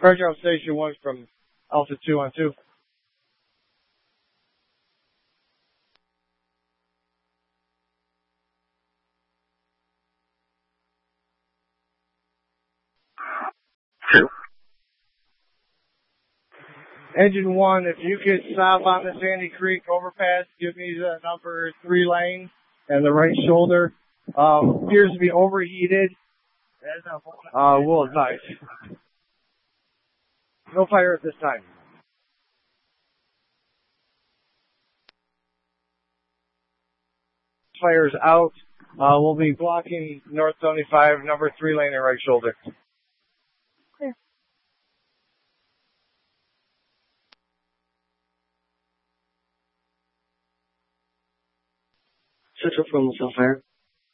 Pressure on station 1 from Alpha 2 on 2. Engine 1, if you could stop on the Sandy Creek overpass, give me the number 3 lane and the right shoulder. Appears to be overheated. We'll advise. No fire at this time. Fire's out. We'll be blocking North 75, number 3 lane and right shoulder. Clear. Central from the cell fire.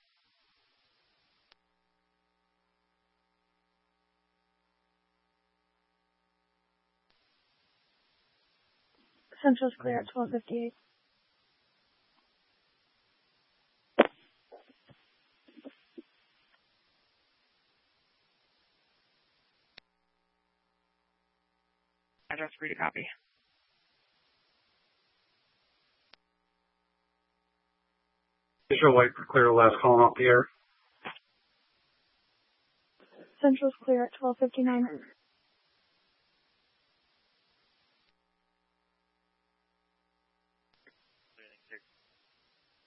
Central's clear at 12:58. Address free to copy. Visual light for clear last calling off the air. Central's clear at 12:59.